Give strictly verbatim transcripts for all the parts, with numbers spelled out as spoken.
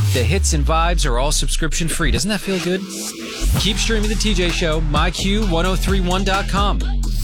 The hits and vibes are all subscription free. Doesn't that feel good? Keep streaming The T J Show, my q ten thirty-one dot com.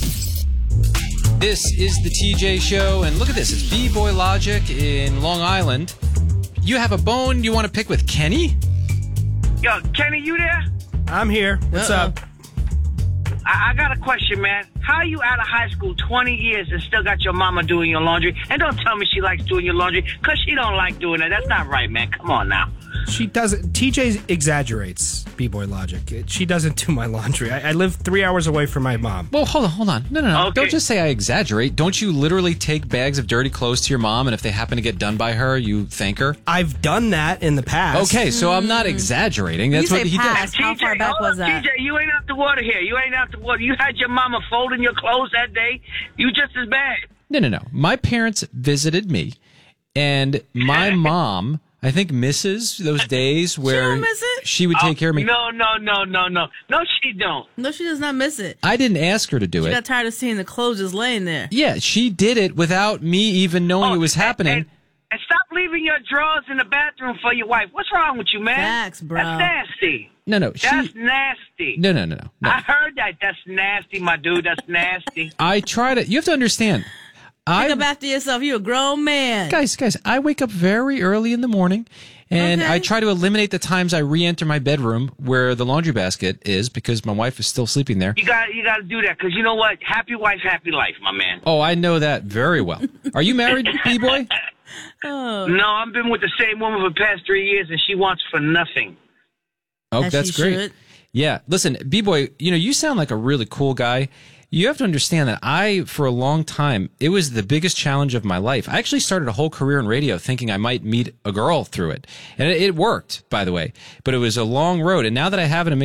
This is The T J Show, and look at this. It's B-Boy Logic in Long Island. You have a bone you want to pick with Kenny? Yo, Kenny, you there? I'm here. What's Uh-oh. up? I, I got a question, man. How are you out of high school twenty years and still got your mama doing your laundry? And don't tell me she likes doing your laundry, because she don't like doing it. That's not right, man. Come on now. She doesn't. T J exaggerates, B-Boy Logic. She doesn't do my laundry. I, I live three hours away from my mom. Well, hold on, hold on. No, no, no. Okay. Don't just say I exaggerate. Don't you literally take bags of dirty clothes to your mom, and if they happen to get done by her, you thank her? I've done that in the past. Okay, so I'm not exaggerating. That's You what say he past. does. How T J, far back hold was on, that? T J, you ain't out the water here. You ain't out the water. You had your mama folding your clothes that day. You just as bad. No, no, no. My parents visited me, and my mom, I think, misses those days where don't miss it? she would take Oh, care of me. No, no, no, no, no. No, she don't. No, she does not miss it. I didn't ask her to do She it. got tired of seeing the clothes just laying there. Yeah, she did it without me even knowing Oh, it was happening. And, and stop leaving your drawers in the bathroom for your wife. What's wrong with you, man? Facts, bro. That's nasty. no, no, she. That's nasty. No, no, no, no. no. I heard that. That's nasty, my dude. That's nasty. I try to. You have to understand. I Pick up after yourself. You a grown man. guys, guys. I wake up very early in the morning, and Okay. I try to eliminate the times I re-enter my bedroom where the laundry basket is because my wife is still sleeping there. You got you got to do that because you know what? Happy wife, happy life, my man. Oh, I know that very well. Are you married, B-boy? Oh. No, I've been with the same woman for the past three years, and she wants for nothing. Oh, As that's she great. should. Yeah, listen, B-boy, you know, you sound like a really cool guy. You have to understand that I, for a long time, it was the biggest challenge of my life. I actually started a whole career in radio thinking I might meet a girl through it. And it, it worked, by the way. But it was a long road. And now that I have an amazing